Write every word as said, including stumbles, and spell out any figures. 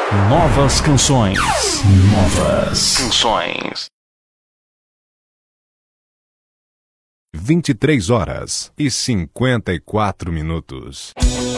Novas canções. Novas canções. vinte e três horas e cinquenta e quatro minutos.